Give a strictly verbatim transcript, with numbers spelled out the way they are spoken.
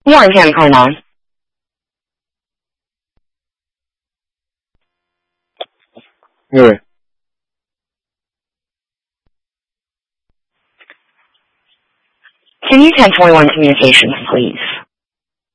Warren County Car nine. Okay. Can you ten twenty-one communications, please?